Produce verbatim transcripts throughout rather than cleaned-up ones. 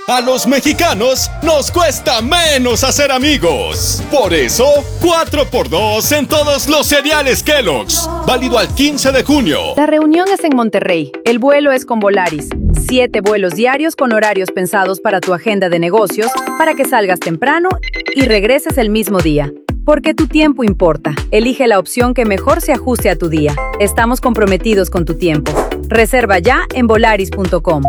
A los mexicanos nos cuesta menos hacer amigos. Por eso, cuatro por dos en todos los cereales Kellogg's. Válido al quince de junio. La reunión es en Monterrey. El vuelo es con Volaris. Siete vuelos diarios con horarios pensados para tu agenda de negocios, para que salgas temprano y regreses el mismo día. Porque tu tiempo importa. Elige la opción que mejor se ajuste a tu día. Estamos comprometidos con tu tiempo. Reserva ya en volaris punto com.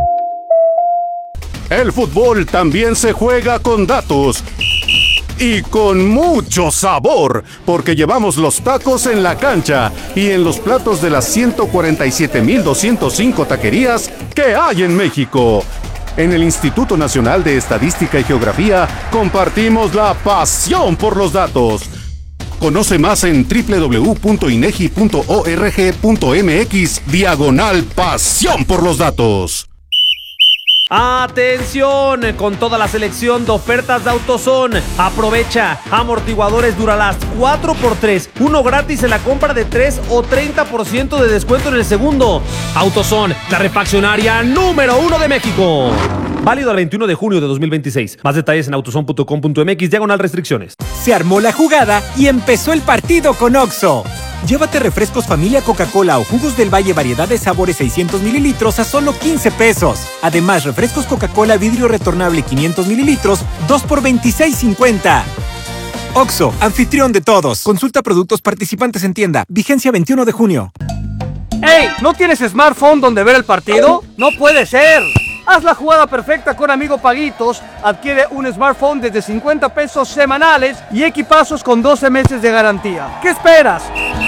El fútbol también se juega con datos y con mucho sabor, porque llevamos los tacos en la cancha y en los platos de las ciento cuarenta y siete mil doscientas cinco taquerías que hay en México. En el Instituto Nacional de Estadística y Geografía compartimos la pasión por los datos. Conoce más en doble u doble u doble u punto inegi punto org punto mx diagonal pasión por los datos. ¡Atención! Con toda la selección de ofertas de AutoZone. Aprovecha. Amortiguadores Duralast cuatro por tres. Uno gratis en la compra de tres o treinta por ciento de descuento en el segundo. AutoZone, la refaccionaria número uno de México. Válido al veintiuno de junio de dos mil veintiséis. Más detalles en autozone punto com punto mx diagonal restricciones. Se armó la jugada y empezó el partido con Oxxo. Llévate refrescos familia Coca-Cola o jugos del Valle variedad de sabores seiscientos mililitros a solo quince pesos. Además, refrescos Coca-Cola vidrio retornable quinientos mililitros, dos por veintiséis cincuenta. Oxxo, anfitrión de todos. Consulta productos participantes en tienda. Vigencia veintiuno de junio. ¡Ey! ¿No tienes smartphone donde ver el partido? ¡No puede ser! Haz la jugada perfecta con Amigo Paguitos. Adquiere un smartphone desde cincuenta pesos semanales y equipazos con doce meses de garantía. ¿Qué esperas?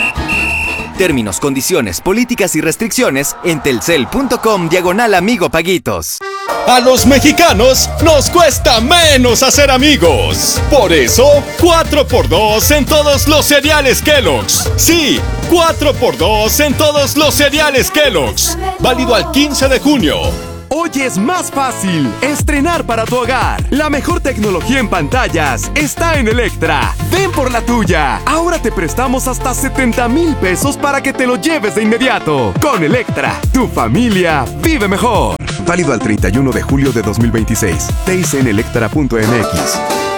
Términos, condiciones, políticas y restricciones en telcel punto com diagonal Amigo Paguitos. A los mexicanos nos cuesta menos hacer amigos. Por eso, cuatro por dos en todos los cereales Kellogg's. Sí, cuatro por dos en todos los cereales Kellogg's. Válido al quince de junio. Hoy es más fácil estrenar para tu hogar. La mejor tecnología en pantallas está en Electra. Ven por la tuya. Ahora te prestamos hasta setenta mil pesos para que te lo lleves de inmediato. Con Electra, tu familia vive mejor. Válido al treinta y uno de julio de dos mil veintiséis. T I C en electra punto m x.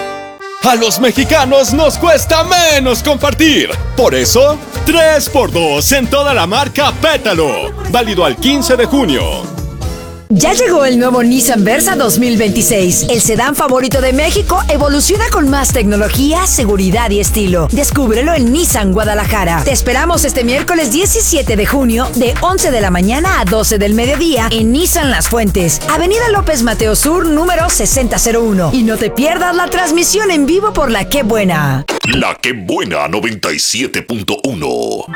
A los mexicanos nos cuesta menos compartir. Por eso, tres por dos en toda la marca Pétalo. Válido al quince de junio. Ya llegó el nuevo Nissan Versa dos mil veintiséis. El sedán favorito de México evoluciona con más tecnología, seguridad y estilo. Descúbrelo en Nissan Guadalajara. Te esperamos este miércoles diecisiete de junio de once de la mañana a doce del mediodía en Nissan Las Fuentes, Avenida López Mateo Sur, número sesenta cero uno. Y no te pierdas la transmisión en vivo por La Qué Buena. La Qué Buena noventa y siete punto uno.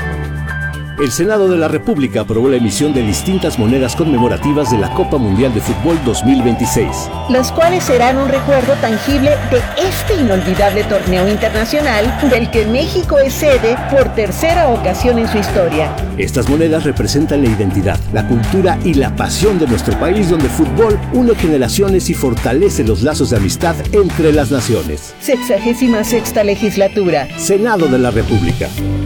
El Senado de la República aprobó la emisión de distintas monedas conmemorativas de la Copa Mundial de Fútbol dos mil veintiséis. Las cuales serán un recuerdo tangible de este inolvidable torneo internacional del que México es sede por tercera ocasión en su historia. Estas monedas representan la identidad, la cultura y la pasión de nuestro país, donde el fútbol une generaciones y fortalece los lazos de amistad entre las naciones. Sexagésima sexta legislatura. Senado de la República.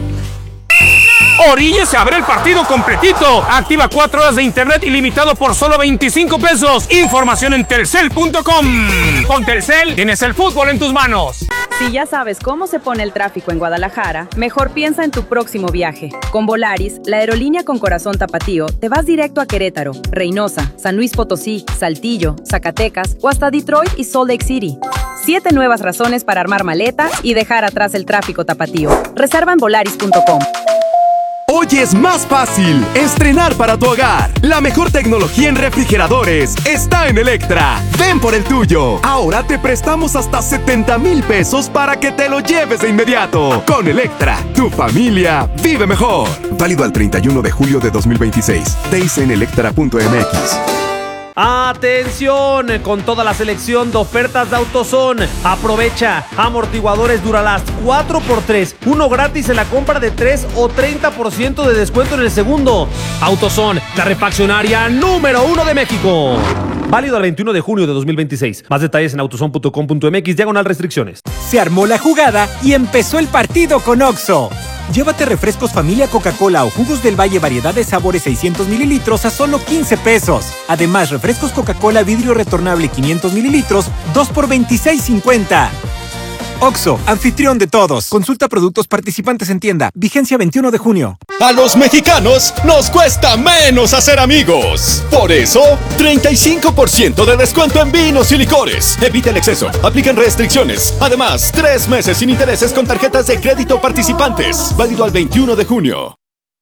Orille se abre el partido completito. Activa cuatro horas de internet ilimitado por solo veinticinco pesos. Información en telcel punto com. Con Telcel tienes el fútbol en tus manos. Si ya sabes cómo se pone el tráfico en Guadalajara, mejor piensa en tu próximo viaje. Con Volaris, la aerolínea con corazón tapatío, te vas directo a Querétaro, Reynosa, San Luis Potosí, Saltillo, Zacatecas o hasta Detroit y Salt Lake City. Siete nuevas razones para armar maleta y dejar atrás el tráfico tapatío. Reserva en volaris punto com. Hoy es más fácil estrenar para tu hogar. La mejor tecnología en refrigeradores está en Electra. Ven por el tuyo. Ahora te prestamos hasta setenta mil pesos para que te lo lleves de inmediato. Con Electra, tu familia vive mejor. Válido al treinta y uno de julio de dos mil veintiséis. T I C en electra punto m x. ¡Atención! Con toda la selección de ofertas de AutoZone. Aprovecha. Amortiguadores Duralast cuatro por tres. Uno gratis en la compra de tres o treinta por ciento de descuento en el segundo. AutoZone, la refaccionaria número uno de México. Válido al veintiuno de junio de dos mil veintiséis. Más detalles en autozone punto com punto mx diagonal restricciones. Se armó la jugada y empezó el partido con Oxxo. Llévate refrescos familia Coca-Cola o jugos del Valle variedad de sabores seiscientos mililitros a solo quince pesos. Además, refrescos Coca-Cola vidrio retornable quinientos mililitros, dos por veintiséis cincuenta. Oxxo, anfitrión de todos. Consulta productos participantes en tienda. Vigencia veintiuno de junio. A los mexicanos nos cuesta menos hacer amigos. Por eso, treinta y cinco por ciento de descuento en vinos y licores. Evita el exceso. Aplican restricciones. Además, tres meses sin intereses con tarjetas de crédito participantes. Válido al veintiuno de junio.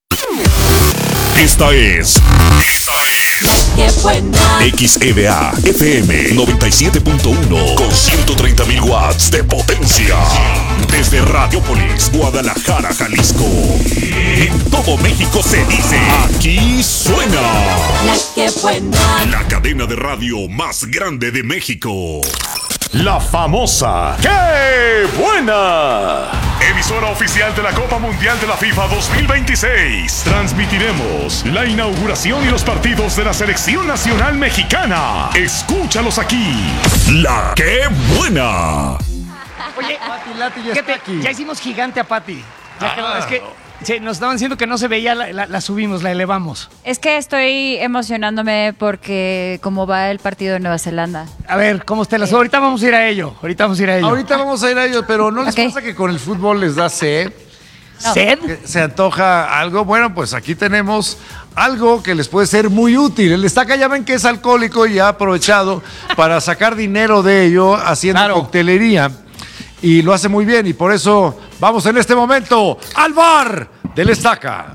Esta es... Esta es... ¡Qué buena! X E V A F M noventa y siete punto uno con ciento treinta mil watts de potencia. Desde Radiopolis, Guadalajara, Jalisco. En todo México se dice, aquí suena. ¡La qué buena! La cadena de radio más grande de México. La famosa ¡Qué buena! Emisora oficial de la Copa Mundial de la FIFA dos mil veintiséis. Transmitiremos la inauguración y los partidos de la Selección Nacional Mexicana. Escúchalos aquí. La ¡Qué buena! Oye, Pati Lati ya está aquí. Ya hicimos gigante a Pati. Ya quedó, es que sí, nos estaban diciendo que no se veía, la, la, la subimos, la elevamos. Es que estoy emocionándome porque cómo va el partido de Nueva Zelanda. A ver, ¿cómo está el asunto? Ahorita vamos a ir a ello. Ahorita vamos a ir a ello. Ahorita vamos a ir a ello, pero ¿no les okay. pasa que con el fútbol les da sed? No. ¿Sed? ¿Se antoja algo? Bueno, pues aquí tenemos algo que les puede ser muy útil. El Destaca ya ven que es alcohólico y ha aprovechado para sacar dinero de ello haciendo claro. coctelería. Y lo hace muy bien y por eso vamos en este momento al bar del Estaca.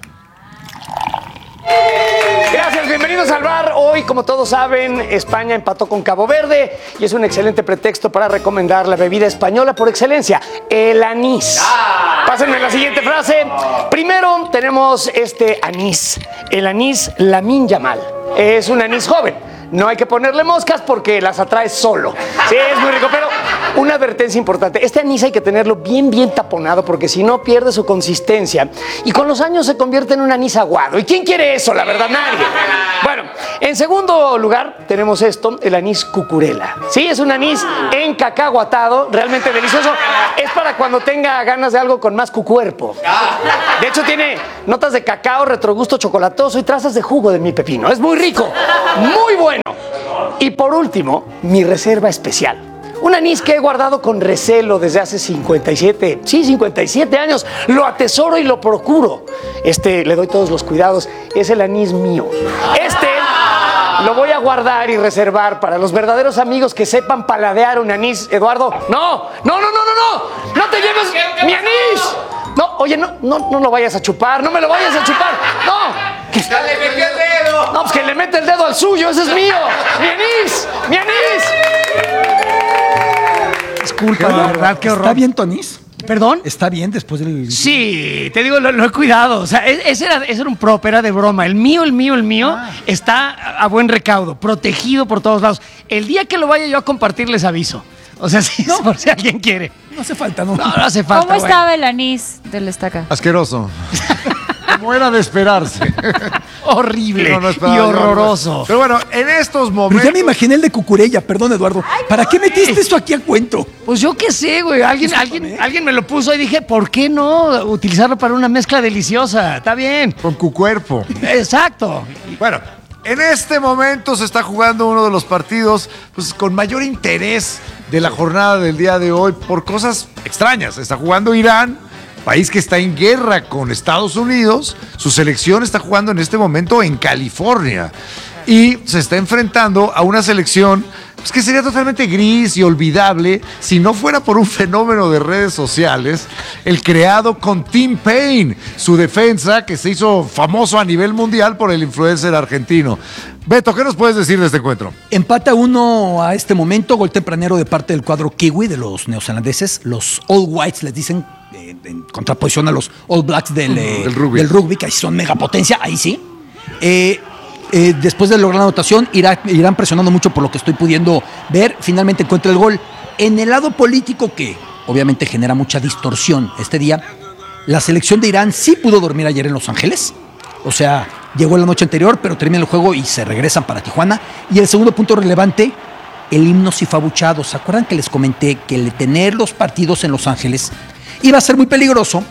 Gracias, bienvenidos al bar. Hoy, como todos saben, España empató con Cabo Verde y es un excelente pretexto para recomendar la bebida española por excelencia, el anís. Ah. Pásenme la siguiente frase. Primero tenemos este anís, el anís Lamin Yamal. Es un anís joven. No hay que ponerle moscas porque las atrae solo. Sí, es muy rico, pero una advertencia importante. Este anís hay que tenerlo bien, bien taponado porque si no pierde su consistencia y con los años se convierte en un anís aguado. ¿Y quién quiere eso? La verdad, nadie. Bueno, en segundo lugar tenemos esto, el anís cucurela. Sí, es un anís encacahuatado, realmente delicioso. Es para cuando tenga ganas de algo con más cucuerpo. De hecho, tiene notas de cacao, retrogusto chocolatoso y trazas de jugo de mi pepino. Es muy rico, muy bueno. Y por último, mi reserva especial. Un anís que he guardado con recelo desde hace cincuenta y siete, sí, cincuenta y siete años. Lo atesoro y lo procuro. Este, le doy todos los cuidados. Es el anís mío. Este lo voy a guardar y reservar para los verdaderos amigos que sepan paladear un anís. Eduardo, no, no, no, no, no, no. No te lleves mi anís. No, oye, no, no, no lo vayas a chupar. No me lo vayas a chupar. No. ¡Ya le metió el dedo! No, pues que le mete el dedo al suyo, ese es mío. ¡Mi anís! ¡Mi anís! Disculpa, de verdad, qué horror. ¿Está bien tu anís? ¿Perdón? ¿Está bien después del...? Sí, te digo, lo, lo he cuidado. O sea, ese era, ese era un prop, era de broma. El mío, el mío, el mío ah. está a buen recaudo, protegido por todos lados. El día que lo vaya yo a compartir les aviso. O sea, sí, no. por si alguien quiere. No hace falta, ¿no? No, no hace falta. ¿Cómo bueno. estaba el anís del Estaca? Asqueroso. Como era de esperarse. Horrible no, no y horroroso. Pero bueno, en estos momentos... Pero ya me imaginé el de cucurella, perdón, Eduardo. Ay, ¿Para no, qué metiste wey. esto aquí a cuento? Pues yo qué sé, güey. Alguien, alguien, alguien me lo puso y dije, ¿por qué no utilizarlo para una mezcla deliciosa? Está bien. Con cucuerpo. Exacto. Bueno, en este momento se está jugando uno de los partidos pues, con mayor interés de la jornada del día de hoy por cosas extrañas. Se está jugando Irán, país que está en guerra con Estados Unidos. Su selección está jugando en este momento en California y se está enfrentando a una selección pues, que sería totalmente gris y olvidable si no fuera por un fenómeno de redes sociales, el creado con Tim Payne, su defensa que se hizo famoso a nivel mundial por el influencer argentino. Beto, ¿qué nos puedes decir de este encuentro? Empata uno a este momento, gol tempranero de parte del cuadro kiwi de los neozelandeses, los All Whites les dicen, eh, en contraposición a los All Blacks del, uh, eh, del, rugby. del rugby, que ahí son megapotencia, ahí sí. Eh, eh, después de lograr la anotación, irán, irán presionando mucho por lo que estoy pudiendo ver, finalmente encuentra el gol. En el lado político, que obviamente genera mucha distorsión este día, la selección de Irán sí pudo dormir ayer en Los Ángeles. O sea, llegó la noche anterior, pero termina el juego y se regresan para Tijuana. Y el segundo punto relevante, el himno sí fue abuchado. ¿Se acuerdan que les comenté que el tener los partidos en Los Ángeles iba a ser muy peligroso?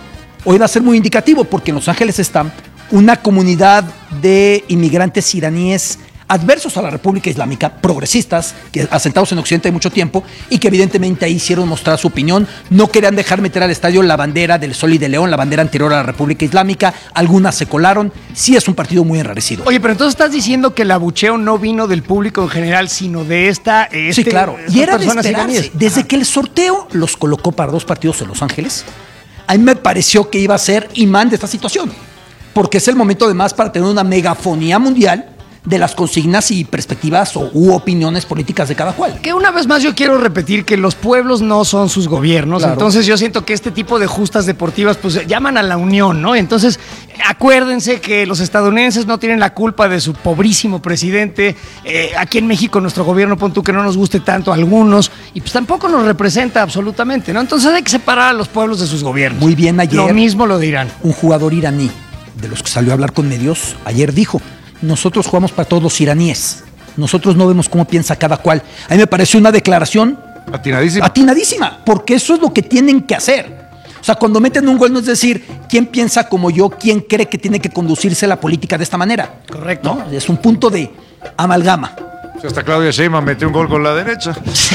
hoy va a ser muy indicativo porque en Los Ángeles está una comunidad de inmigrantes iraníes adversos a la República Islámica, progresistas, que asentados en Occidente hay mucho tiempo y que evidentemente ahí hicieron mostrar su opinión. No querían dejar meter al estadio la bandera del Sol y de León, la bandera anterior a la República Islámica. Algunas se colaron. Sí es un partido muy enrarecido. Oye, pero entonces estás diciendo que el abucheo no vino del público en general, sino de esta... Este, sí, claro. Y era de esperarse. Iraníes. Desde Ajá. que el sorteo los colocó para dos partidos en Los Ángeles, a mí me pareció que iba a ser imán de esta situación. Porque es el momento además para tener una megafonía mundial de las consignas y perspectivas o, u opiniones políticas de cada cual. Que una vez más yo quiero repetir que los pueblos no son sus gobiernos, claro. Entonces yo siento que este tipo de justas deportivas pues llaman a la unión, ¿no? Entonces acuérdense que los estadounidenses no tienen la culpa de su pobrísimo presidente, eh, aquí en México nuestro gobierno, pon tú que no nos guste tanto a algunos, y pues tampoco nos representa absolutamente, ¿no? Entonces hay que separar a los pueblos de sus gobiernos. Muy bien, ayer... Lo mismo lo de Irán. Un jugador iraní, de los que salió a hablar con medios, ayer dijo: nosotros jugamos para todos los iraníes. Nosotros no vemos cómo piensa cada cual. A mí me parece una declaración atinadísima. Atinadísima, porque eso es lo que tienen que hacer. O sea, cuando meten un gol no es decir quién piensa como yo, quién cree que tiene que conducirse la política de esta manera. Correcto. ¿No? Es un punto de amalgama. Si hasta Claudia Sheinbaum metió un gol con la derecha.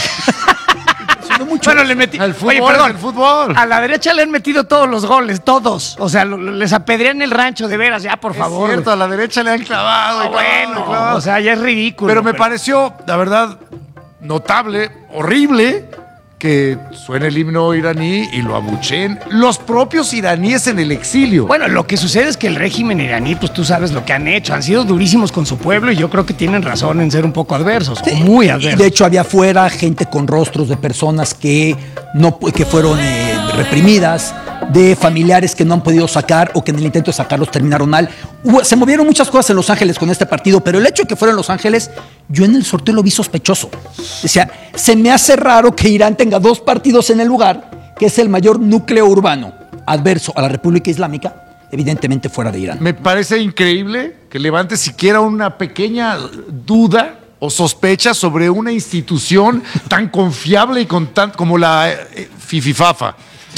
Mucho. Bueno, le metí. El fútbol, Oye, perdón, el fútbol. A la derecha le han metido todos los goles, todos. O sea, lo, les apedrean el rancho, de veras, ya, por es favor. Es cierto, a la derecha le han clavado. Oh, y clavado, bueno, y clavado. O sea, ya es ridículo. Pero me pero... pareció, la verdad, notable, horrible, que suene el himno iraní y lo abucheen los propios iraníes en el exilio. Bueno, lo que sucede es que el régimen iraní, pues tú sabes lo que han hecho, han sido durísimos con su pueblo y yo creo que tienen razón en ser un poco adversos, sí, o muy adversos. De hecho, había afuera gente con rostros de personas que, no, que fueron eh, reprimidas, de familiares que no han podido sacar o que en el intento de sacarlos terminaron mal. Hubo, se movieron muchas cosas en Los Ángeles con este partido, pero el hecho de que fuera en Los Ángeles, yo en el sorteo lo vi sospechoso. O sea, se me hace raro que Irán tenga dos partidos en el lugar, que es el mayor núcleo urbano adverso a la República Islámica, evidentemente fuera de Irán. Me parece increíble que levante siquiera una pequeña duda o sospecha sobre una institución tan confiable y con tan, como la eh, Fififafa.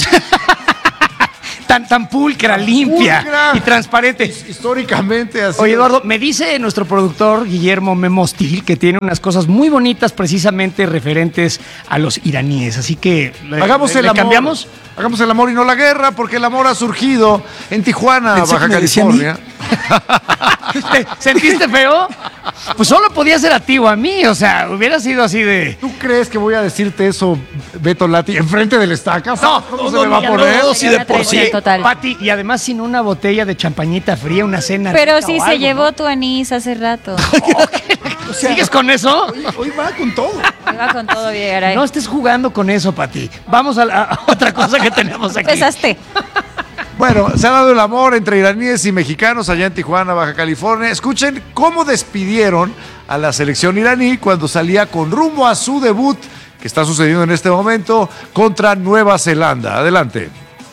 Tan, tan pulcra, limpia pulcra. y transparente. Históricamente así. Oye, Eduardo, me dice nuestro productor Guillermo Memostil que tiene unas cosas muy bonitas precisamente referentes a los iraníes. Así que hagamos le, el le amor. cambiamos. Hagamos el amor y no la guerra, porque el amor ha surgido en Tijuana, Pensé Baja California. ¿Te sentiste feo? Pues solo podía ser a ti o a mí, o sea, hubiera sido así de... ¿Tú crees que voy a decirte eso, Beto Lati, enfrente del Estaca? No, ¿cómo no, se no, me va a poner? No, sí, de por sí. Total. Pati, y además sin una botella de champañita fría, una cena. Pero sí se algo, llevó ¿no? tu anís hace rato. O sea, ¿sigues con eso? Hoy, hoy va con todo. Hoy va con todo, Villegaray. No estés jugando con eso, Pati. Vamos a, la, a otra cosa que tenemos aquí. Empezaste. Bueno, se ha dado el amor entre iraníes y mexicanos allá en Tijuana, Baja California. Escuchen cómo despidieron a la selección iraní cuando salía con rumbo a su debut, que está sucediendo en este momento, contra Nueva Zelanda. Adelante.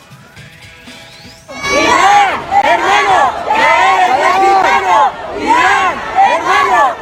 ¡Irán, hermano! ¡Irán, hermano! ¡Irán, hermano!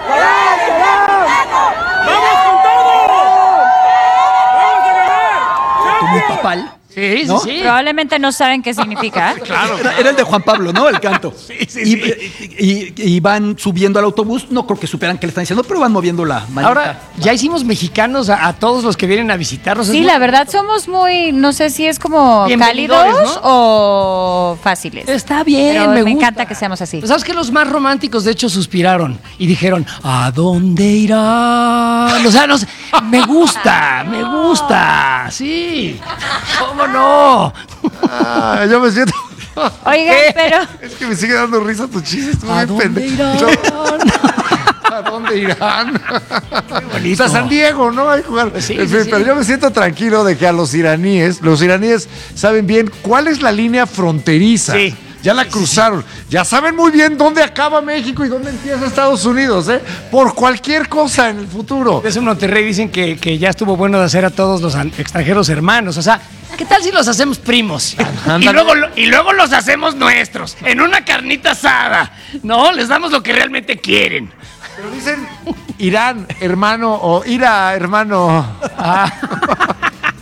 ¡Vamos con todo! ¡Vamos a ganar! Como el papal. Sí, ¿no? sí, sí. Probablemente no saben qué significa. Claro. Era, era el de Juan Pablo, ¿no? El canto. Sí, sí, y, sí. Y, y, y van subiendo al autobús. No creo que supieran qué le están diciendo, pero van moviendo la manita. Ahora, ya hicimos mexicanos a, a todos los que vienen a visitarnos. Sí, es la muy... verdad somos muy, no sé si es como cálidos, ¿no? O fáciles. Está bien, pero me, me gusta. encanta que seamos así. ¿Sabes qué? Los más románticos, de hecho, suspiraron y dijeron, ¿a dónde irán? O sea, no sé, me gusta, me gusta, sí. ¿Cómo no? Ah, yo me siento... Oigan, ¿Qué? pero... Es que me sigue dando risa tu chiste. Estuvo ¿A bien dónde pendejo. irán? ¿A dónde irán? Bonito. O sea, San Diego, ¿no? Hay que jugar. Sí, en sí, fin, sí. pero yo me siento tranquilo de que a los iraníes, los iraníes saben bien cuál es la línea fronteriza. Sí. Ya la cruzaron. Ya saben muy bien dónde acaba México y dónde empieza Estados Unidos, ¿eh? Por cualquier cosa en el futuro. Desde Monterrey dicen que, que ya estuvo bueno de hacer a todos los an- extranjeros hermanos. O sea, ¿qué tal si los hacemos primos? Y luego, lo- y luego los hacemos nuestros, en una carnita asada. No, les damos lo que realmente quieren. Pero dicen Irán, hermano, o Ira, hermano. Ah.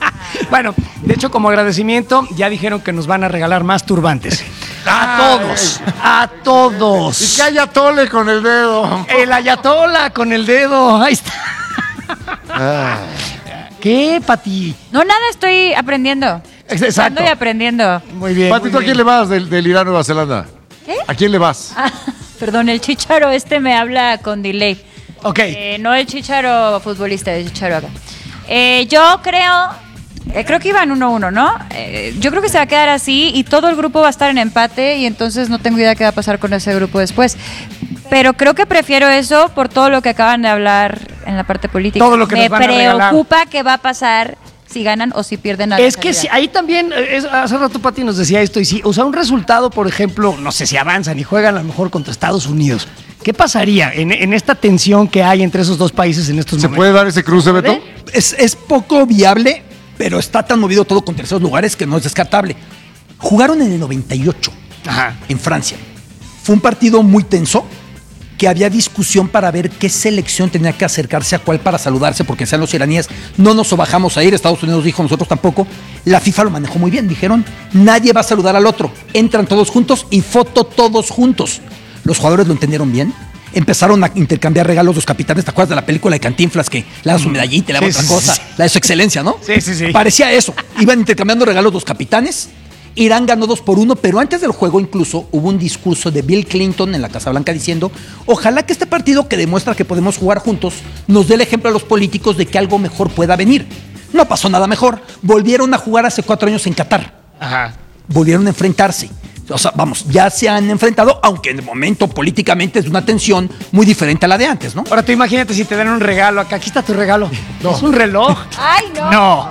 Bueno, de hecho, como agradecimiento, ya dijeron que nos van a regalar más turbantes. A todos, a todos. Y que ayatole con el dedo. El ayatola con el dedo, ahí está. Ah. ¿Qué, Pati? No, nada, estoy aprendiendo. Exacto. Estoy aprendiendo. Muy bien. Pati, ¿tú a quién le vas del, del Irán Nueva Zelanda? ¿Qué? ¿A quién le vas? Ah, perdón, el Chicharo este me habla con delay. Ok. Eh, no el Chicharo futbolista, el Chicharo acá. Eh, yo creo, eh, creo que iban uno uno, ¿no? Eh, yo creo que se va a quedar así y todo el grupo va a estar en empate y entonces no tengo idea qué va a pasar con ese grupo después. Pero creo que prefiero eso por todo lo que acaban de hablar en la parte política. Todo lo que me nos van a regalar. preocupa qué va a pasar si ganan o si pierden a la Es que salida. si, ahí también, es, hace rato Pati nos decía esto, y si, o sea, un resultado, por ejemplo, no sé si avanzan y juegan a lo mejor contra Estados Unidos, ¿qué pasaría en, en esta tensión que hay entre esos dos países en estos ¿Se momentos? puede dar ese cruce, Beto? Es, es poco viable, pero está tan movido todo con terceros lugares que no es descartable. Jugaron en el noventa y ocho, Ajá. en Francia. Fue un partido muy tenso, que había discusión para ver qué selección tenía que acercarse a cuál para saludarse, porque sean los iraníes, no nos bajamos a ir, Estados Unidos dijo, nosotros tampoco. La FIFA lo manejó muy bien, dijeron, nadie va a saludar al otro, entran todos juntos y foto todos juntos. Los jugadores lo entendieron bien, empezaron a intercambiar regalos los capitanes. ¿Te acuerdas de la película de Cantinflas que le da su medallita y le da Sí, otra sí, cosa? sí. La de su excelencia, ¿no? Sí, sí, sí. Parecía eso, iban intercambiando regalos los capitanes. Irán ganó dos por uno, pero antes del juego incluso hubo un discurso de Bill Clinton en la Casa Blanca diciendo, ojalá que este partido que demuestra que podemos jugar juntos nos dé el ejemplo a los políticos de que algo mejor pueda venir. No pasó nada mejor. Volvieron a jugar hace cuatro años en Qatar. Ajá. Volvieron a enfrentarse. O sea, vamos, ya se han enfrentado, aunque en el momento políticamente es una tensión muy diferente a la de antes, ¿no? Ahora tú imagínate si te dan un regalo acá. Aquí está tu regalo. No. ¿Es un reloj? ¡Ay, no! No.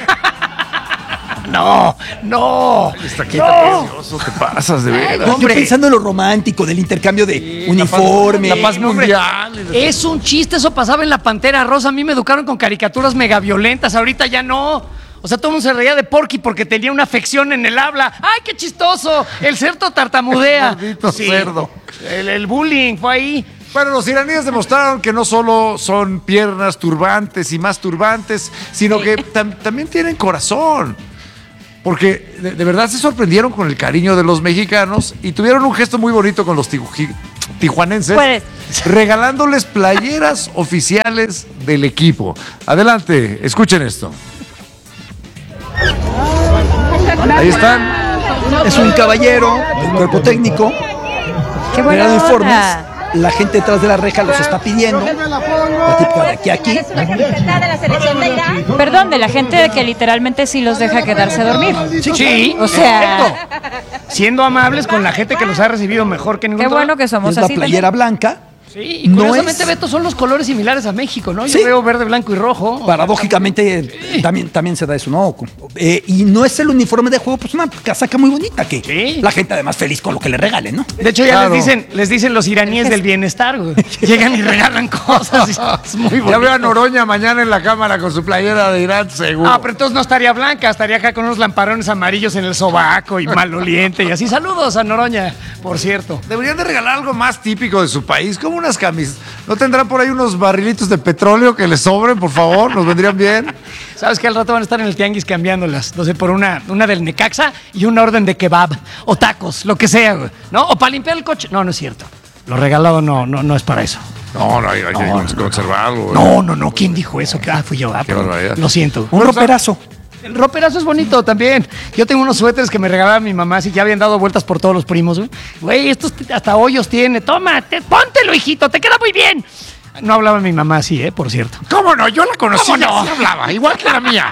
No, no. Está aquí, está precioso, te pasas de veras. No, yo pensando en lo romántico del intercambio de Sí, uniformes. la paz, la paz mundial. Es un chiste, eso pasaba en la Pantera Rosa. A mí me educaron con caricaturas mega violentas, ahorita ya no. O sea, todo el mundo se reía de Porky porque tenía una afección en el habla. ¡Ay, qué chistoso! El cerdo tartamudea. Maldito cerdo. El, el bullying fue ahí. Bueno, los iraníes demostraron que no solo son piernas turbantes y más turbantes, sino que tam- también tienen corazón. Porque de, de verdad se sorprendieron con el cariño de los mexicanos y tuvieron un gesto muy bonito con los tiju- tijuanenses, Puedes. regalándoles playeras oficiales del equipo. Adelante, escuchen esto. Ahí están. Es un caballero del cuerpo técnico. ¡Qué buena Regalando onda! informes. La gente detrás de la reja los está pidiendo. La típica de aquí a aquí. Perdón, de la gente que literalmente sí los deja quedarse a dormir. Sí, O sea, perfecto. Siendo amables con la gente que los ha recibido mejor que ningún qué otro. bueno que somos Es la así. playera blanca. Sí, y No curiosamente, es- Beto, son los colores similares a México, ¿no? Yo Sí. veo verde, blanco y rojo. Paradójicamente eh, también, también se da eso, ¿no? Eh, y no es el uniforme de juego, pues una casaca muy bonita que Sí. la gente además feliz con lo que le regalen, ¿no? De hecho, ya Claro. les dicen, les dicen los iraníes del bienestar, güey. Llegan y regalan cosas. Es muy bonito. Ya veo a Noroña mañana en la cámara con su playera de Irán, seguro. Ah, pero entonces no estaría blanca, estaría acá con unos lamparones amarillos en el sobaco y maloliente y así. Saludos a Noroña, por cierto. Deberían de regalar algo más típico de su país, como unas camisas. ¿No tendrán por ahí unos barrilitos de petróleo que les sobren, por favor? ¿Nos vendrían bien? ¿Sabes que al rato van a estar en el tianguis cambiándolas? No sé, por una, una del Necaxa y una orden de kebab o tacos, lo que sea, güey, ¿no? O para limpiar el coche. No, no es cierto. Lo regalado no, no, no es para eso. No, no, hay, hay que conservarlo. No, no, no. ¿Quién dijo eso? Ah, fui yo. Ah, Qué perdón. barbaridad. Lo siento. Un roperazo. El roperazo es bonito también. Yo tengo unos suéteres que me regalaba mi mamá, así que ya habían dado vueltas por todos los primos. Güey, Güey, estos t- hasta hoyos tiene. Toma, te- póntelo, hijito, te queda muy bien. No hablaba mi mamá así, ¿eh? Por cierto. ¿Cómo no? Yo la conocí. ¿Cómo no? Sí hablaba, igual que la mía.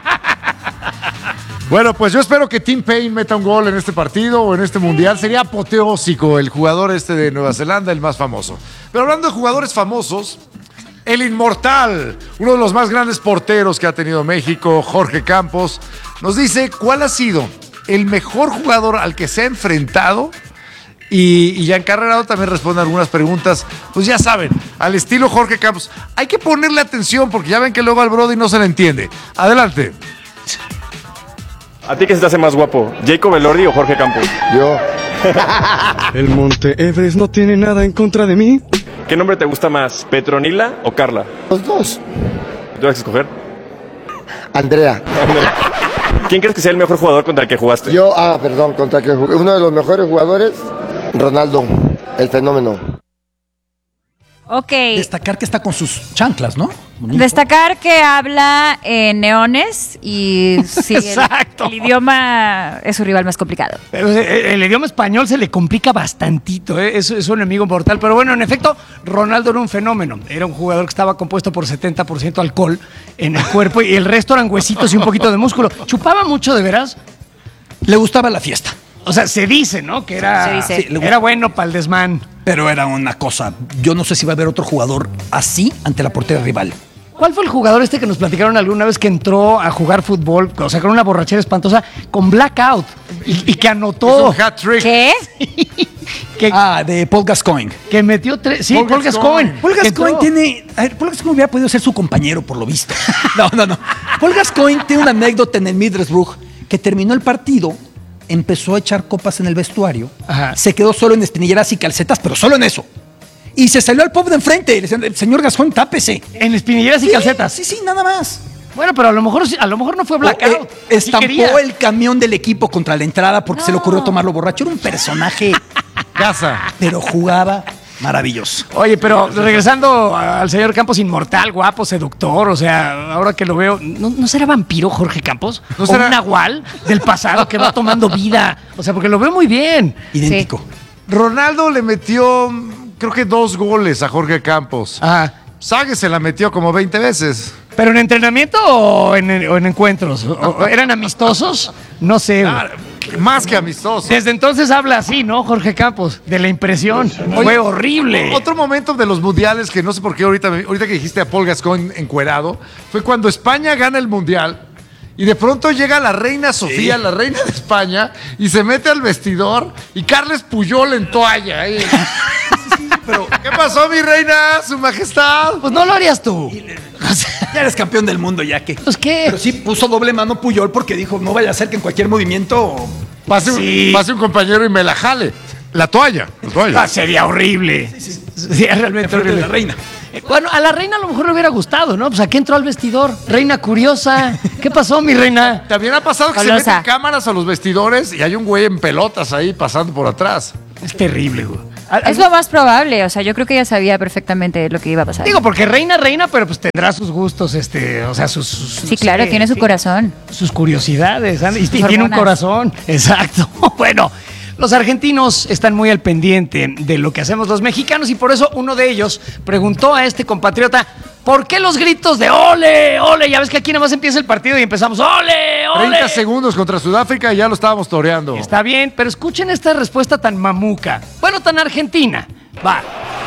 Bueno, pues yo espero que Tim Payne meta un gol en este partido o en este mundial. Sería apoteósico el jugador este de Nueva Zelanda, el más famoso. Pero hablando de jugadores famosos, el inmortal, uno de los más grandes porteros que ha tenido México, Jorge Campos, nos dice cuál ha sido el mejor jugador al que se ha enfrentado. Y, y Giancarlo Herrado también responde algunas preguntas. Pues ya saben, al estilo Jorge Campos. Hay que ponerle atención porque ya ven que luego al Brody no se le entiende. Adelante. ¿A ti qué se te hace más guapo? ¿Jacob Elordi o Jorge Campos? Yo. El Monte Everest no tiene nada en contra de mí. ¿Qué nombre te gusta más? ¿Petronila o Carla? Los dos. ¿Tú vas a escoger? Andrea. ¿Quién crees que sea el mejor jugador contra el que jugaste? Yo, ah, perdón, contra que jugué. Uno de los mejores jugadores, Ronaldo, el fenómeno. Ok. Destacar que está con sus chanclas, ¿no? Bonito. Destacar que habla en neones y sí, el, el idioma es su rival más complicado. Pero el, el idioma español se le complica bastantito, ¿eh? es, es un enemigo mortal. Pero bueno, en efecto, Ronaldo era un fenómeno. Era un jugador que estaba compuesto por setenta por ciento alcohol en el cuerpo y el resto eran huesitos y un poquito de músculo. ¿Chupaba mucho de veras? Le gustaba la fiesta. O sea, se dice, ¿no? Que era, Se dice. sí, era bueno para el desmán. Pero era una cosa. Yo no sé si va a haber otro jugador así ante la portería rival. ¿Cuál fue el jugador este que nos platicaron alguna vez que entró a jugar fútbol, o sea, con una borrachera espantosa, con blackout y, y que anotó? Es un hat trick. ¿Qué? que, ah, de Paul Gascoigne. Que metió tres. Sí, Paul, Paul Gascoigne. Gascoigne. Paul Gascoigne tiene. A ver, Paul Gascoigne hubiera podido ser su compañero, por lo visto. No, no, no. Paul Gascoigne tiene una anécdota en el Middlesbrough que terminó el partido. Empezó a echar copas en el vestuario, Ajá. se quedó solo en espinilleras y calcetas, pero solo en eso. Y se salió al pub de enfrente, le decían, señor Gascoigne, tápese. En espinilleras y sí, calcetas. Sí, sí, nada más. Bueno, pero a lo mejor, a lo mejor no fue blackout. Eh, estampó sí el camión del equipo contra la entrada porque no. se le ocurrió tomarlo borracho. Era un personaje casa, pero jugaba maravilloso. Oye, pero regresando al señor Campos, inmortal, guapo, seductor, o sea, ahora que lo veo, ¿no, no será vampiro Jorge Campos? ¿No será un nahual del pasado que va tomando vida? O sea, porque lo veo muy bien. Idéntico. Sí. Ronaldo le metió, creo que dos goles a Jorge Campos. Ajá. Sague se la metió como veinte veces. ¿Pero en entrenamiento o en, o en encuentros? ¿O ¿Eran amistosos? No sé. Claro, más que amistosos. Desde entonces habla así, ¿no, Jorge Campos? De la impresión. Oye, fue horrible. Otro momento de los mundiales que no sé por qué ahorita, ahorita que dijiste a Paul Gascoigne encuerado, fue cuando España gana el mundial y de pronto llega la reina Sofía, sí. la reina de España, y se mete al vestidor y Carles Puyol en toalla. ¿eh? Pero, ¿qué pasó, mi reina? Su majestad. Pues no lo harías tú. Ya eres campeón del mundo, ya que. Pues qué. Pero sí puso doble mano Puyol porque dijo, no vaya a ser que en cualquier movimiento pase, sí. un, pase un compañero y me la jale. La toalla. La toalla. Ah, sería horrible. Sí, sí. Sería realmente horrible. La reina. Bueno, a la reina a lo mejor le hubiera gustado, ¿no? Pues aquí entró al vestidor. Reina curiosa. ¿Qué pasó, mi reina? También ha pasado que Colosa. se meten cámaras a los vestidores y hay un güey en pelotas ahí pasando por atrás. Es terrible, güey. Es lo más probable, o sea, yo creo que ella sabía perfectamente lo que iba a pasar. Digo, porque reina, reina, pero pues tendrá sus gustos, este, o sea, sus... sus sí, claro, sí, tiene su sí, corazón. Sus curiosidades, sus y, y tiene un corazón, exacto. Bueno, los argentinos están muy al pendiente de lo que hacemos los mexicanos y por eso uno de ellos preguntó a este compatriota, ¿por qué los gritos de ole, ole? Ya ves que aquí nada más empieza el partido y empezamos ole, ole. treinta segundos contra Sudáfrica y ya lo estábamos toreando. Está bien, pero escuchen esta respuesta tan mamuca. Bueno, tan argentina. Va.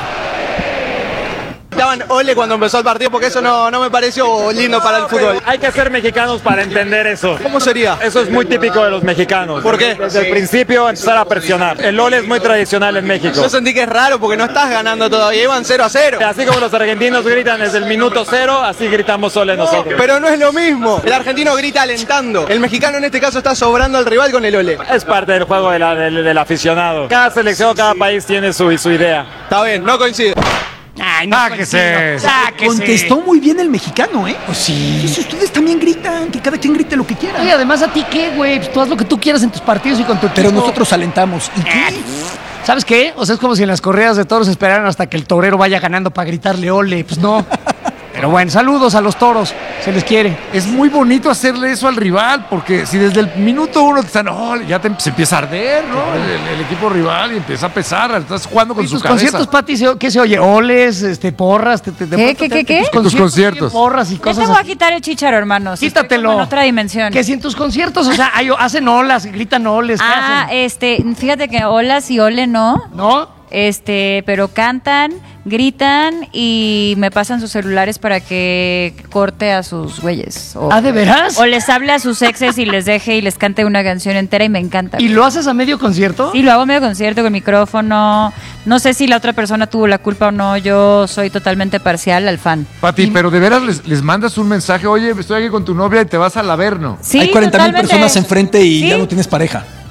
Estaban ole cuando empezó el partido porque eso no, no me pareció lindo para el fútbol. Hay que ser mexicanos para entender eso. ¿Cómo sería? Eso es muy típico de los mexicanos. ¿Por qué? Desde el principio empezar a presionar. El ole es muy tradicional en México. Yo sentí que es raro porque no estás ganando todavía, iban cero a cero. Así como los argentinos gritan desde el minuto cero, así gritamos ole nosotros. Pero no es lo mismo. El argentino grita alentando. El mexicano en este caso está sobrando al rival con el ole. Es parte del juego de la, del, del aficionado. Cada selección, cada país tiene su, su idea. Está bien, no coincide. Ay, no Sáquese. Sáquese. Contestó muy bien el mexicano, ¿eh? Pues sí. Pues ustedes también gritan, que cada quien grite lo que quiera. Y además a ti qué, güey, pues tú haz lo que tú quieras en tus partidos y con tu equipo. Pero nosotros alentamos. ¿Y qué? ¿Sabes qué? O sea, es como si en las corridas de toros esperaran hasta que el torero vaya ganando para gritarle ole. Pues no. Pero bueno, saludos a los toros, se les quiere. Es muy bonito hacerle eso al rival, porque si desde el minuto uno te están, oh, ya te, se empieza a arder, ¿no? El, el equipo rival y empieza a pesar, estás jugando con ¿Y su tus cabeza. conciertos, Pati, ¿qué se oye? ¿Oles, este, porras? Te, te, ¿Qué, qué, qué, qué? Tus, tus conciertos. Porras y Yo cosas te voy a así. quitar el chícharo, hermanos. Quítatelo. En otra dimensión. Que si en tus conciertos, o sea, hay, hacen olas, gritan oles, ¿qué Ah, hacen? este, fíjate que olas y ole no. ¿No? Este, pero cantan, gritan y me pasan sus celulares para que corte a sus güeyes. O, ¿Ah, de veras? O les hable a sus exes y les deje y les cante una canción entera y me encanta. ¿Y lo haces a medio concierto? Sí, lo hago a medio concierto con micrófono. No sé si la otra persona tuvo la culpa o no. Yo soy totalmente parcial al fan. Pati, y... pero de veras les, les mandas un mensaje, oye, estoy aquí con tu novia y te vas al Averno. Sí, hay cuarenta mil personas totalmente. enfrente y ¿Sí? ya no tienes pareja.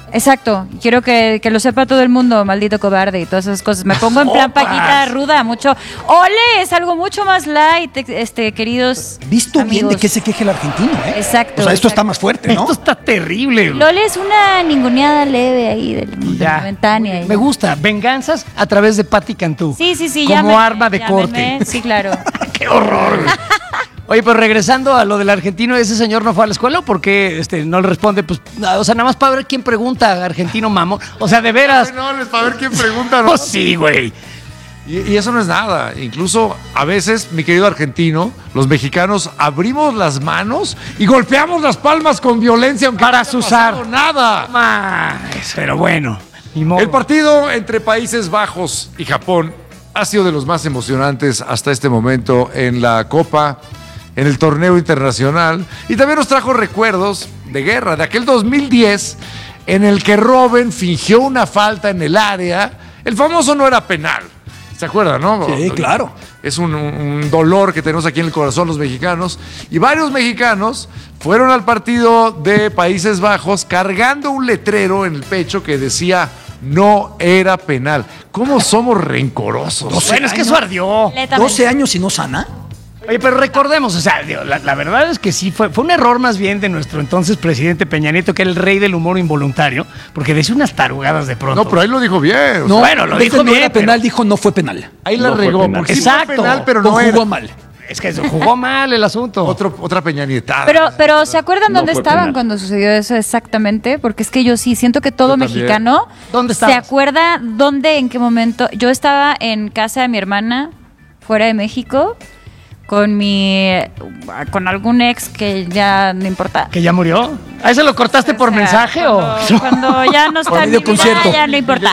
Exacto, quiero que, que lo sepa todo el mundo, maldito cobarde y todas esas cosas. Me pongo en plan Paquita ruda, mucho. ¡Ole! Es algo mucho más light, este, queridos Visto amigos. bien de qué se queje el argentino, ¿eh? Exacto. O sea, esto exacto. está más fuerte, ¿no? Esto está terrible. Lole es una ninguneada leve ahí, del, Ya. momentánea. Me gusta. Venganzas a través de Patti Cantú. Sí, sí, sí. Como llámenme, arma de llámenme. corte. Sí, claro. ¡Qué horror! Oye, pero regresando a lo del argentino, ¿ese señor no fue a la escuela o por qué este, no le responde? Pues, o sea, nada más para ver quién pregunta, argentino mamo. O sea, de veras. No, no, es para ver quién pregunta, ¿no? Pues sí, güey. Y, y eso no es nada. Incluso a veces, mi querido argentino, los mexicanos abrimos las manos y golpeamos las palmas con violencia, aunque Para no haya azuzar. pasado nada. Más, pero bueno. Ni modo. El partido entre Países Bajos y Japón ha sido de los más emocionantes hasta este momento en la Copa, en el torneo internacional, y también nos trajo recuerdos de guerra, de aquel dos mil diez en el que Robben fingió una falta en el área. El famoso no era penal. ¿Se acuerdan, no? Sí, claro. Es un, un dolor que tenemos aquí en el corazón los mexicanos. Y varios mexicanos fueron al partido de Países Bajos cargando un letrero en el pecho que decía no era penal. ¿Cómo somos rencorosos? Bueno, es que eso ardió. doce años y no sana. Oye, pero recordemos, o sea, digo, la, la verdad es que sí, fue, fue un error más bien de nuestro entonces presidente Peña Nieto, que era el rey del humor involuntario, porque decía unas tarugadas de pronto. No, pero ahí lo dijo bien. No, bueno, lo en vez de dijo no bien, era pero- penal, dijo no fue penal. Ahí la No fue regó. penal. Porque sí fue Exacto. penal, pero O no jugó era. mal. Es que se jugó mal el asunto. Otro, otra peñanietada. Pero, pero ¿se acuerdan No dónde fue estaban penal. cuando sucedió eso exactamente? Porque es que yo sí siento que todo Yo también. mexicano ¿Dónde se estabas? acuerda dónde, en qué momento. Yo estaba en casa de mi hermana, fuera de México, con mi, con algún ex que ya no importa. ¿Que ya murió? ¿A ese lo cortaste por O sea, mensaje cuando, o...? cuando ya no está Por en mi vida, videoconcierto. ya no importa.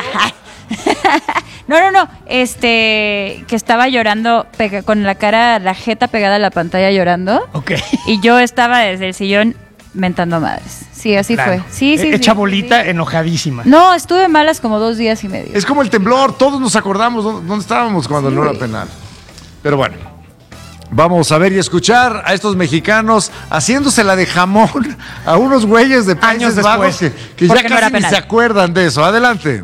No, no, no, este, que estaba llorando pega- con la cara, la jeta pegada a la pantalla llorando. Ok. Y yo estaba desde el sillón mentando madres. Sí, así Claro. fue. Sí, sí, Hecha sí, bolita, sí. enojadísima. No, estuve malas como dos días y medio. Es como el temblor, todos nos acordamos dó- dónde estábamos cuando no era penal. Pero bueno, vamos a ver y escuchar a estos mexicanos haciéndosela de jamón a unos güeyes de Países Años Bajos que, después. que ya Porque no casi era ni penal. se acuerdan de eso. Adelante.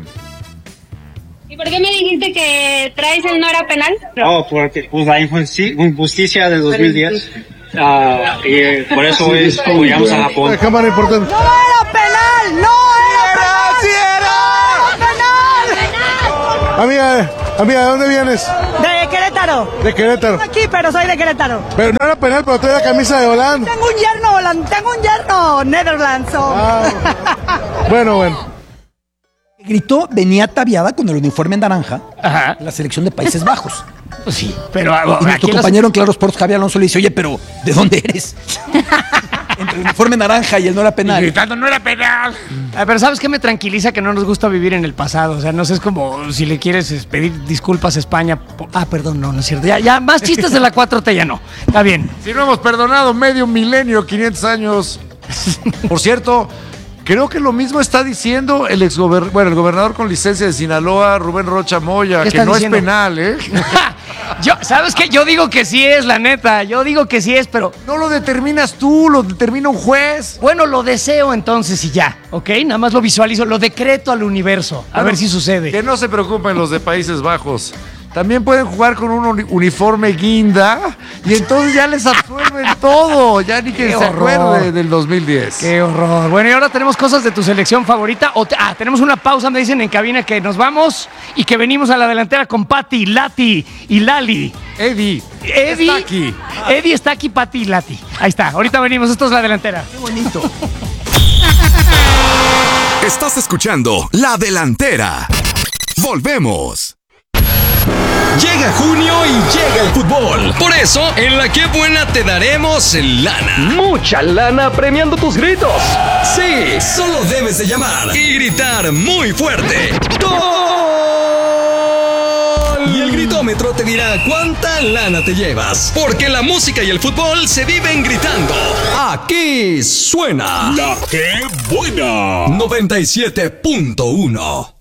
¿Y por qué me dijiste que traes el no era penal? Oh, porque pues, la injusti- injusticia de dos mil diez. Ah, y eh, por eso es apoyamos a Japón. cámara importante. ¡No era penal! ¡No era penal! ¡No era penal! Amiga, amiga, ¿de dónde vienes? De Querétaro. De Querétaro. Aquí, pero soy de Querétaro. Pero no era penal, pero trae la camisa de Holanda. Tengo un yerno holand- tengo un yerno Netherlands. so- Bueno, bueno. Gritó, venía ataviada con el uniforme naranja, Ajá. la selección de Países Bajos. Pues sí, pero... Y nuestro aquí las- compañero en Claro Sports, Javier Alonso, le dice, oye, pero ¿de dónde eres? Entre el uniforme naranja y el no era penal. Gritando, no era penal. Ah, pero ¿sabes qué me tranquiliza? Que no nos gusta vivir en el pasado. O sea, no sé, es como si le quieres es, pedir disculpas a España. po- Ah, perdón, no, no es cierto. Ya, ya más chistes de la cuatro T ya no. Está bien. Si no hemos perdonado medio milenio, quinientos años. Por cierto, creo que lo mismo está diciendo el exgober- bueno, el gobernador con licencia de Sinaloa, Rubén Rocha Moya, ¿Qué que está no diciendo? es penal, ¿eh? Yo, ¿sabes qué? Yo digo que sí es, la neta. Yo digo que sí es, pero... No lo determinas tú, lo determina un juez. Bueno, lo deseo entonces y ya, ¿ok? Nada más lo visualizo, lo decreto al universo. A Bueno, ver si sucede. Que no se preocupen los de Países Bajos. También pueden jugar con un uni- uniforme guinda y entonces ya les absuelven todo. Ya ni que Qué se horror. acuerde del dos mil diez. Qué horror. Bueno, y ahora tenemos cosas de tu selección favorita. O te- ah, tenemos una pausa, me dicen en cabina que nos vamos y que venimos a la delantera con Pati, Lati y Lali. Eddie. Eddie está aquí. Eddie está aquí, Pati y Lati. Ahí está. Ahorita venimos. Esto es la delantera. Qué bonito. Estás escuchando La Delantera. Volvemos. Llega junio y llega el fútbol. Por eso, en La Qué Buena te daremos lana. Mucha lana premiando tus gritos. Sí, solo debes de llamar y gritar muy fuerte. ¡Gol! Y el gritómetro te dirá cuánta lana te llevas. Porque la música y el fútbol se viven gritando. Aquí suena La Qué Buena. noventa y siete punto uno.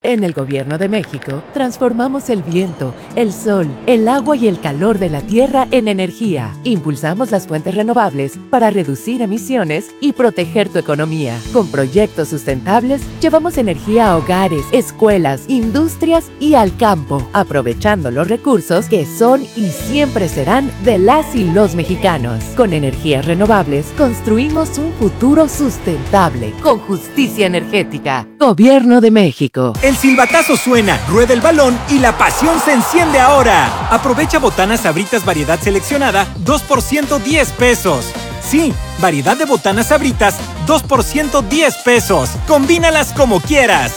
En el Gobierno de México, transformamos el viento, el sol, el agua y el calor de la tierra en energía. Impulsamos las fuentes renovables para reducir emisiones y proteger tu economía. Con proyectos sustentables, llevamos energía a hogares, escuelas, industrias y al campo, aprovechando los recursos que son y siempre serán de las y los mexicanos. Con energías renovables, construimos un futuro sustentable, con justicia energética. Gobierno de México. El silbatazo suena, rueda el balón y la pasión se enciende ahora. Aprovecha botanas Sabritas variedad seleccionada, dos por ciento diez pesos. Sí, variedad de botanas Sabritas, dos por ciento diez pesos. Combínalas como quieras.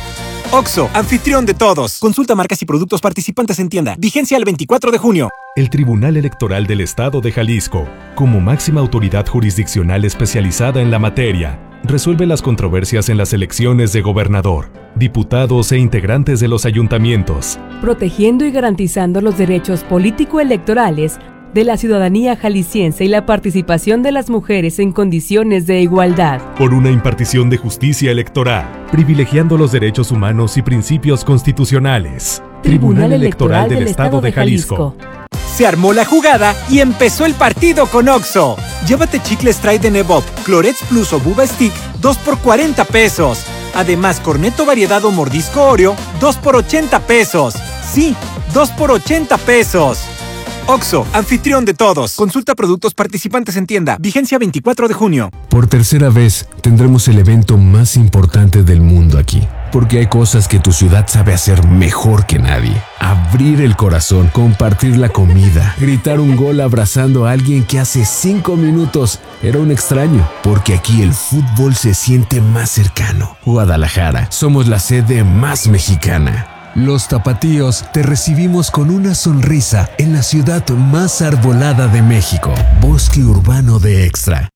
Oxxo, anfitrión de todos. Consulta marcas y productos participantes en tienda. Vigencia el veinticuatro de junio. El Tribunal Electoral del Estado de Jalisco, como máxima autoridad jurisdiccional especializada en la materia, resuelve las controversias en las elecciones de gobernador, diputados e integrantes de los ayuntamientos, protegiendo y garantizando los derechos político-electorales de la ciudadanía jalisciense y la participación de las mujeres en condiciones de igualdad. Por una impartición de justicia electoral, privilegiando los derechos humanos y principios constitucionales. Tribunal Electoral del Estado de Jalisco. Se armó la jugada y empezó el partido con Oxxo. Llévate chicles Try de Nebop, Clorets Plus o Buba Stick, dos por cuarenta pesos. Además, Corneto variedad o mordisco Oreo, dos por ochenta pesos. Sí, dos por ochenta pesos. Oxxo, anfitrión de todos. Consulta productos participantes en tienda. Vigencia veinticuatro de junio. Por tercera vez, tendremos el evento más importante del mundo aquí. Porque hay cosas que tu ciudad sabe hacer mejor que nadie. Abrir el corazón, compartir la comida, gritar un gol abrazando a alguien que hace cinco minutos era un extraño. Porque aquí el fútbol se siente más cercano. Guadalajara, somos la sede más mexicana. Los tapatíos te recibimos con una sonrisa en la ciudad más arbolada de México. Bosque Urbano de Extra.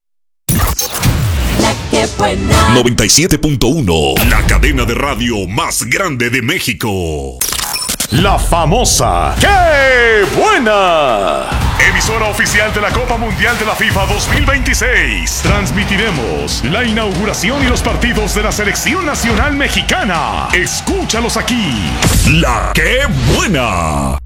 La que buena. noventa y siete punto uno, la cadena de radio más grande de México. La famosa ¡Qué buena! Emisora oficial de la Copa Mundial de la FIFA dos mil veintiséis. Transmitiremos la inauguración y los partidos de la Selección Nacional Mexicana. Escúchalos aquí. La ¡Qué buena!